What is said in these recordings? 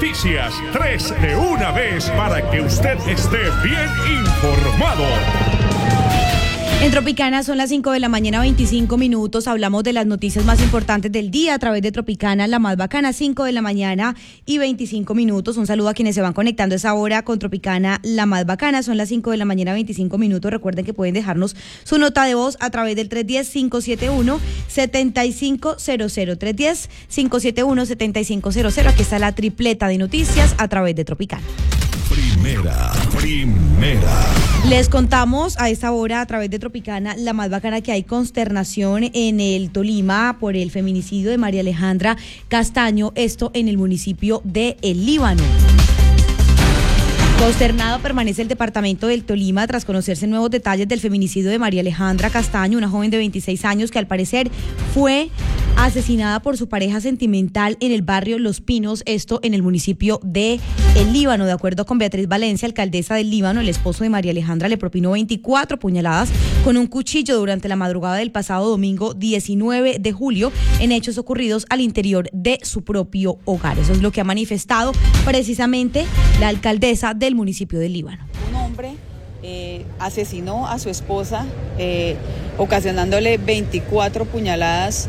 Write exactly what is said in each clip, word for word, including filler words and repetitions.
noticias, tres de una vez para que usted esté bien informado. En Tropicana son las cinco de la mañana, veinticinco minutos. Hablamos de las noticias más importantes del día a través de Tropicana, la más bacana, cinco de la mañana y veinticinco minutos. Un saludo a quienes se van conectando a esa hora con Tropicana, la más bacana. Son las cinco de la mañana, veinticinco minutos. Recuerden que pueden dejarnos su nota de voz a través del tres uno cero, cinco siete uno, siete cinco cero cero. tres uno cero, cinco siete uno, siete cinco cero cero. Aquí está la tripleta de noticias a través de Tropicana. Primera, primera. Les contamos a esta hora a través de Tropicana, la más bacana, que hay consternación en el Tolima por el feminicidio de María Alejandra Castaño, esto en el municipio de El Líbano. Consternado permanece el departamento del Tolima tras conocerse nuevos detalles del feminicidio de María Alejandra Castaño, una joven de veintiséis años que al parecer fue asesinada por su pareja sentimental en el barrio Los Pinos, esto en el municipio de El Líbano. De acuerdo con Beatriz Valencia, alcaldesa del Líbano, el esposo de María Alejandra le propinó veinticuatro puñaladas con un cuchillo durante la madrugada del pasado domingo diecinueve de julio en hechos ocurridos al interior de su propio hogar. Eso es lo que ha manifestado precisamente la alcaldesa del municipio del Líbano. Un hombre eh, asesinó a su esposa eh, ocasionándole veinticuatro puñaladas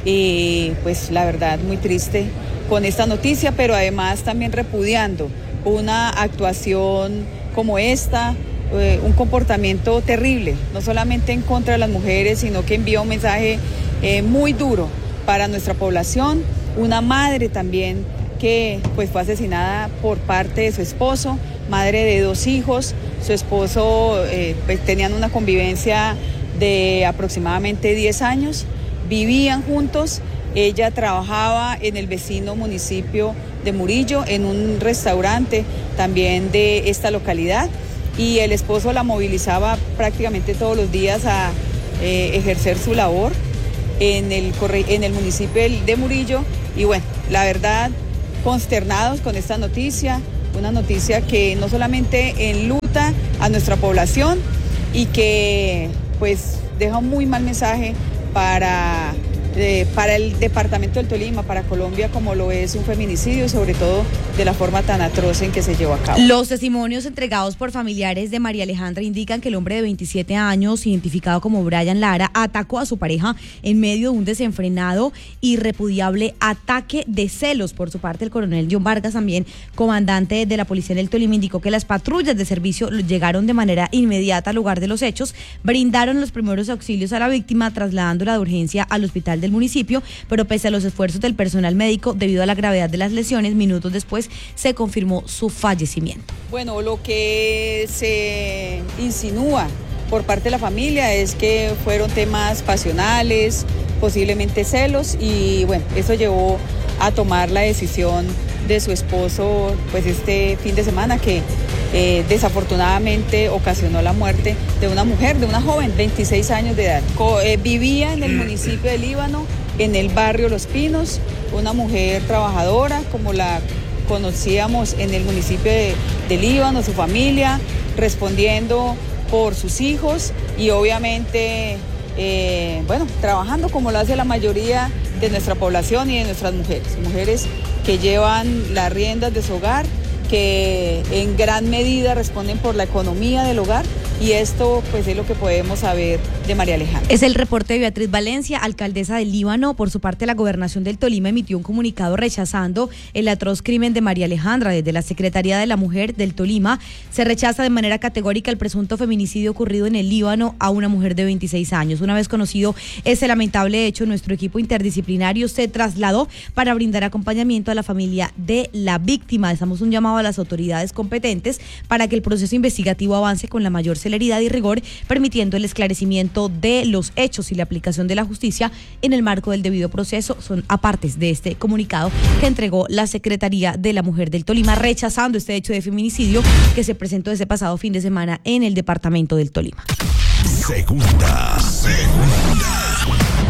y pues la verdad muy triste con esta noticia, pero además también repudiando una actuación como esta, eh, un comportamiento terrible, no solamente en contra de las mujeres, sino que envía un mensaje eh, muy duro para nuestra población. Una madre también que pues fue asesinada por parte de su esposo, madre de dos hijos. Su esposo eh, pues, tenían una convivencia de aproximadamente diez años, vivían juntos. Ella trabajaba en el vecino municipio de Murillo, en un restaurante también de esta localidad, y el esposo la movilizaba prácticamente todos los días a eh, ejercer su labor en el, en el municipio de Murillo. Y bueno, la verdad, consternados con esta noticia, una noticia que no solamente enluta a nuestra población y que pues deja un muy mal mensaje para, eh, para el departamento del Tolima, para Colombia, como lo es un feminicidio y sobre todo de la forma tan atroz en que se llevó a cabo. Los testimonios entregados por familiares de María Alejandra indican que el hombre de veintisiete años, identificado como Brian Lara, atacó a su pareja en medio de un desenfrenado y repudiable ataque de celos. Por su parte, el coronel John Vargas, también comandante de la policía del Tolima, indicó que las patrullas de servicio llegaron de manera inmediata al lugar de los hechos, brindaron los primeros auxilios a la víctima, trasladándola de urgencia al hospital del municipio, pero pese a los esfuerzos del personal médico, debido a la gravedad de las lesiones, minutos después se confirmó su fallecimiento. Bueno, lo que se insinúa por parte de la familia es que fueron temas pasionales, posiblemente celos, y bueno, eso llevó a tomar la decisión de su esposo pues este fin de semana, que eh, desafortunadamente ocasionó la muerte de una mujer, de una joven, veintiséis años de edad. Co- eh, vivía en el municipio de Líbano, en el barrio Los Pinos, una mujer trabajadora, como la conocíamos en el municipio de, de Líbano, su familia, respondiendo por sus hijos y obviamente, eh, bueno, trabajando como lo hace la mayoría de nuestra población y de nuestras mujeres, mujeres que llevan las riendas de su hogar, que en gran medida responden por la economía del hogar, y esto pues es lo que podemos saber de María Alejandra. Es el reporte de Beatriz Valencia, alcaldesa del Líbano. Por su parte, la gobernación del Tolima emitió un comunicado rechazando el atroz crimen de María Alejandra. Desde la Secretaría de la Mujer del Tolima se rechaza de manera categórica el presunto feminicidio ocurrido en el Líbano a una mujer de veintiséis años. Una vez conocido ese lamentable hecho, nuestro equipo interdisciplinario se trasladó para brindar acompañamiento a la familia de la víctima. Damos un llamado a las autoridades competentes para que el proceso investigativo avance con la mayor celeridad y rigor, permitiendo el esclarecimiento de los hechos y la aplicación de la justicia en el marco del debido proceso. Son apartes de este comunicado que entregó la Secretaría de la Mujer del Tolima, rechazando este hecho de feminicidio que se presentó ese pasado fin de semana en el departamento del Tolima. Segunda, segunda.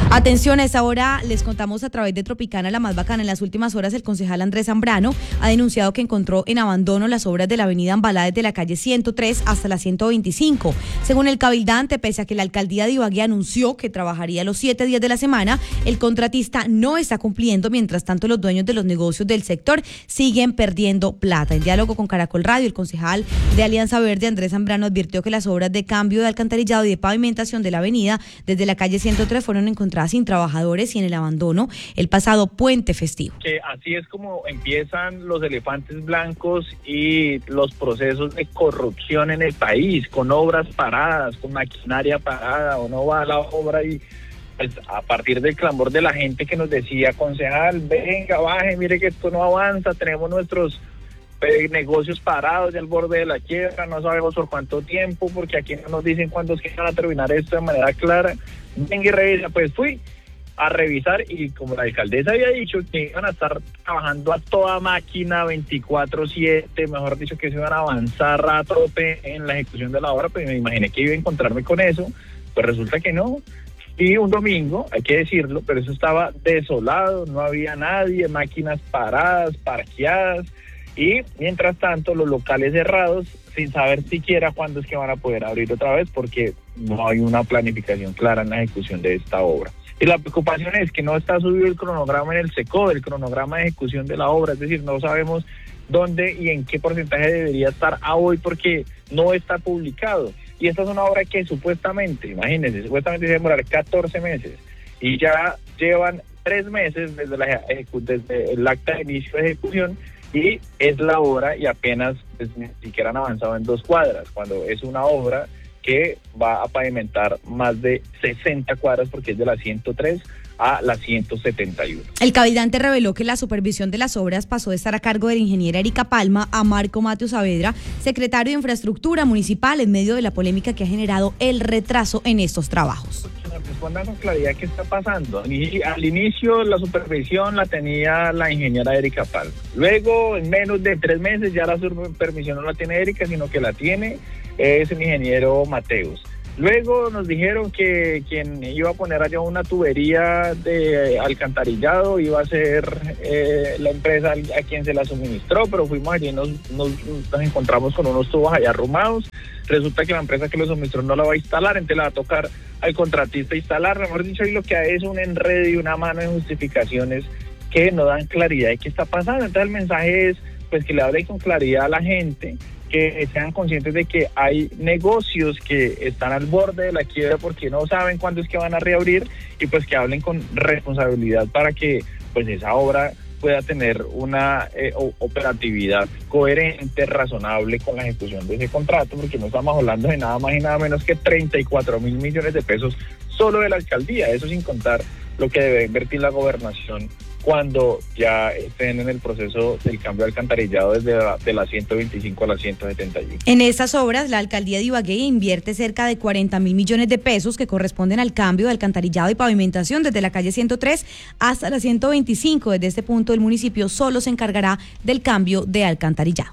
Atención, a esta hora les contamos a través de Tropicana, la más bacana. En las últimas horas, el concejal Andrés Zambrano ha denunciado que encontró en abandono las obras de la avenida Ambalá desde la calle ciento tres hasta la ciento veinticinco. Según el cabildante, pese a que la alcaldía de Ibagué anunció que trabajaría los siete días de la semana, el contratista no está cumpliendo. Mientras tanto, los dueños de los negocios del sector siguen perdiendo plata. En diálogo con Caracol Radio, el concejal de Alianza Verde, Andrés Zambrano, advirtió que las obras de cambio de alcantarillado y de pavimentación de la avenida desde la calle ciento tres fueron encontradas sin trabajadores y en el abandono el pasado puente festivo. Que así es como empiezan los elefantes blancos y los procesos de corrupción en el país, con obras paradas, con maquinaria parada, o no va a la obra y pues, a partir del clamor de la gente que nos decía, concejal, venga, baje, mire que esto no avanza, tenemos nuestros eh, negocios parados al borde de la quiebra, no sabemos por cuánto tiempo, porque aquí no nos dicen cuándo es que van a terminar esto de manera clara. Venga y revisa. Pues fui a revisar y como la alcaldesa había dicho que iban a estar trabajando a toda máquina veinticuatro siete, mejor dicho que se iban a avanzar a tope en la ejecución de la obra, pues me imaginé que iba a encontrarme con eso, pues resulta que no. Y un domingo, hay que decirlo, pero eso estaba desolado, no había nadie, máquinas paradas, parqueadas, y mientras tanto los locales cerrados sin saber siquiera cuándo es que van a poder abrir otra vez, porque no hay una planificación clara en la ejecución de esta obra. Y la preocupación es que no está subido el cronograma en el SECODE, el cronograma de ejecución de la obra, es decir, no sabemos dónde y en qué porcentaje debería estar a hoy porque no está publicado. Y esta es una obra que supuestamente, imagínense, supuestamente debe demorar catorce meses y ya llevan tres meses desde, la, desde el acta de inicio de ejecución y es la obra y apenas pues, ni siquiera han avanzado en dos cuadras, cuando es una obra que va a pavimentar más de sesenta cuadras porque es de la ciento tres a la ciento setenta y uno. El cabildante reveló que la supervisión de las obras pasó de estar a cargo de la ingeniera Erika Palma a Marco Mateo Saavedra, secretario de Infraestructura Municipal, en medio de la polémica que ha generado el retraso en estos trabajos. Que nos respondan con claridad qué está pasando. Al inicio la supervisión la tenía la ingeniera Erika Palma. Luego, en menos de tres meses, ya la supervisión no la tiene Erika, sino que la tiene es el ingeniero Mateus. Luego nos dijeron que quien iba a poner allá una tubería de alcantarillado iba a ser eh, la empresa a quien se la suministró, pero fuimos allí y nos, nos, nos encontramos con unos tubos allá arrumados. Resulta que la empresa que lo suministró no la va a instalar, entonces le va a tocar al contratista instalar. Mejor dicho, y lo que hay es un enredo y una mano de justificaciones que no dan claridad de qué está pasando. Entonces el mensaje es pues que le hable con claridad a la gente, que sean conscientes de que hay negocios que están al borde de la quiebra porque no saben cuándo es que van a reabrir y pues que hablen con responsabilidad para que pues esa obra pueda tener una eh, operatividad coherente, razonable con la ejecución de ese contrato, porque no estamos hablando de nada más y nada menos que treinta y cuatro mil millones de pesos solo de la alcaldía, eso sin contar lo que debe invertir la gobernación cuando ya estén en el proceso del cambio de alcantarillado desde la, de la ciento veinticinco a la ciento setenta y uno. En estas obras, la alcaldía de Ibagué invierte cerca de cuarenta mil millones de pesos que corresponden al cambio de alcantarillado y pavimentación desde la calle ciento tres hasta la ciento veinticinco. Desde este punto, el municipio solo se encargará del cambio de alcantarillado.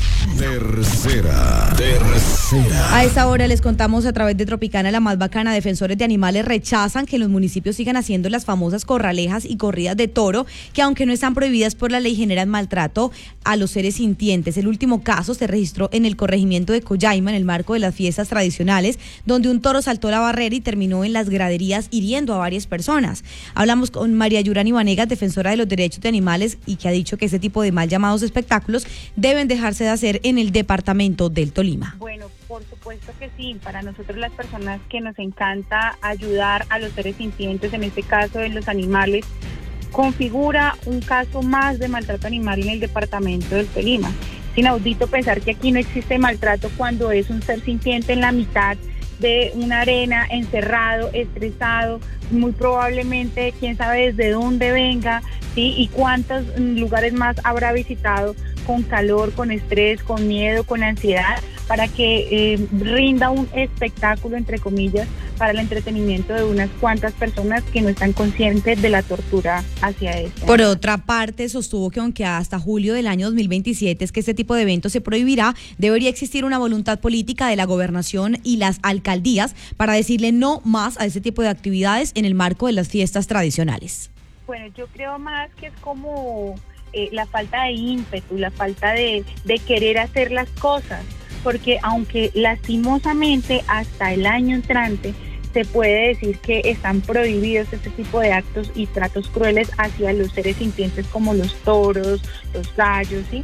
Tercera, tercera. A esta hora les contamos a través de Tropicana, la más bacana. Defensores de animales rechazan que los municipios sigan haciendo las famosas corralejas y corridas de toro, que aunque no están prohibidas por la ley, generan maltrato a los seres sintientes. El último caso se registró en el corregimiento de Collaima, en el marco de las fiestas tradicionales, donde un toro saltó la barrera y terminó en las graderías hiriendo a varias personas. Hablamos con María Yurani Vanegas, defensora de los derechos de animales, y que ha dicho que ese tipo de mal llamados espectáculos deben dejarse de hacer en el departamento del Tolima. Bueno, por supuesto que sí. Para nosotros, las personas que nos encanta ayudar a los seres sintientes, en este caso de los animales, configura un caso más de maltrato animal en el departamento del Tolima. Es inaudito pensar que aquí no existe maltrato cuando es un ser sintiente en la mitad de una arena, encerrado, estresado, muy probablemente quién sabe desde dónde venga, ¿sí? Y cuántos lugares más habrá visitado con calor, con estrés, con miedo, con ansiedad, para que eh, rinda un espectáculo, entre comillas, para el entretenimiento de unas cuantas personas que no están conscientes de la tortura hacia esto. Por otra parte, sostuvo que aunque hasta julio del año dos mil veintisiete es que este tipo de eventos se prohibirá, debería existir una voluntad política de la gobernación y las alcaldías para decirle no más a ese tipo de actividades en el marco de las fiestas tradicionales. Bueno, yo creo más que es como eh, la falta de ímpetu, la falta de, de querer hacer las cosas, porque aunque lastimosamente hasta el año entrante se puede decir que están prohibidos este tipo de actos y tratos crueles hacia los seres sintientes como los toros, los gallos, ¿sí?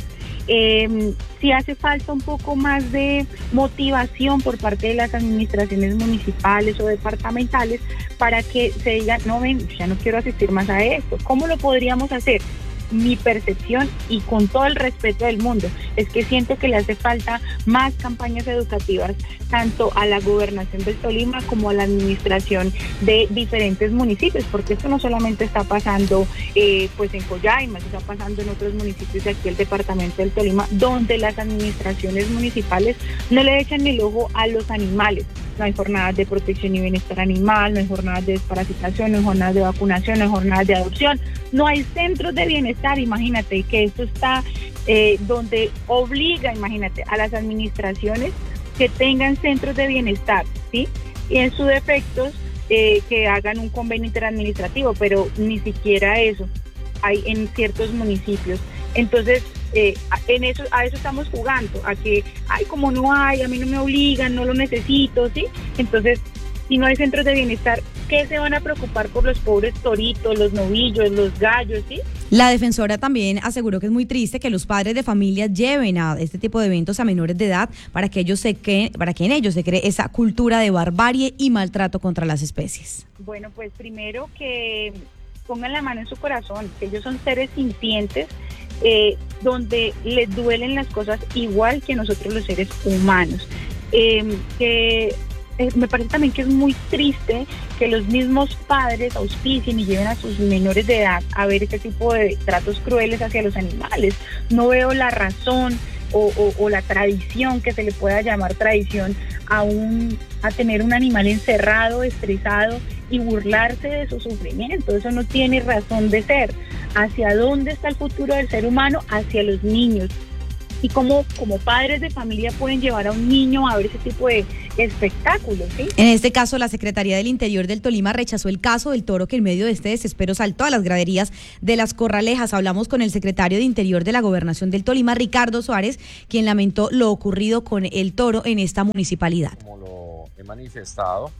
Eh, sí hace falta un poco más de motivación por parte de las administraciones municipales o departamentales para que se diga, no ven, ya no quiero asistir más a esto. ¿Cómo lo podríamos hacer? Mi percepción, y con todo el respeto del mundo, es que siento que le hace falta más campañas educativas tanto a la gobernación del Tolima como a la administración de diferentes municipios, porque esto no solamente está pasando eh, pues en Coyaima, está pasando en otros municipios de aquí del departamento del Tolima, donde las administraciones municipales no le echan el ojo a los animales. No hay jornadas de protección y bienestar animal, no hay jornadas de desparasitación, no hay jornadas de vacunación, no hay jornadas de adopción, no hay centros de bienestar. Imagínate que esto está eh, donde obliga, imagínate, a las administraciones que tengan centros de bienestar, ¿sí? Y en sus defectos eh, que hagan un convenio interadministrativo, pero ni siquiera eso hay en ciertos municipios. Entonces, eh, en eso, a eso estamos jugando, a que, ay, como no hay, a mí no me obligan, no lo necesito, ¿sí? Entonces, si no hay centros de bienestar, ¿qué se van a preocupar por los pobres toritos, los novillos, los gallos, sí? La defensora también aseguró que es muy triste que los padres de familia lleven a este tipo de eventos a menores de edad para que ellos se creen, para que en ellos se cree esa cultura de barbarie y maltrato contra las especies. Bueno, pues primero que pongan la mano en su corazón, que ellos son seres sintientes, eh, donde les duelen las cosas igual que nosotros los seres humanos. Eh, que eh, me parece también que es muy triste que los mismos padres auspicien y lleven a sus menores de edad a ver este tipo de tratos crueles hacia los animales. No veo la razón o, o, o la tradición, que se le pueda llamar tradición, a, un, a tener un animal encerrado, estresado y burlarse de su sufrimiento. Eso no tiene razón de ser. ¿Hacia dónde está el futuro del ser humano? Hacia los niños. Y cómo como padres de familia pueden llevar a un niño a ver ese tipo de espectáculos, ¿sí? En este caso, la Secretaría del Interior del Tolima rechazó el caso del toro que en medio de este desespero saltó a las graderías de Las Corralejas. Hablamos con el secretario de Interior de la Gobernación del Tolima, Ricardo Suárez, quien lamentó lo ocurrido con el toro en esta municipalidad. Como lo he manifestado,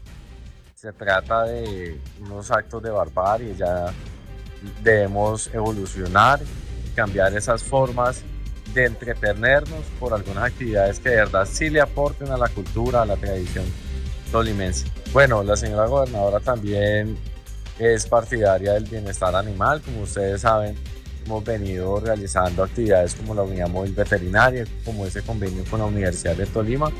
se trata de unos actos de barbarie. Ya debemos evolucionar, cambiar esas formas de entretenernos por algunas actividades que de verdad sí le aporten a la cultura, a la tradición tolimense. Bueno, la señora gobernadora también es partidaria del bienestar animal. Como ustedes saben, hemos venido realizando actividades como la unidad móvil veterinaria, como ese convenio con la Universidad de Tolima.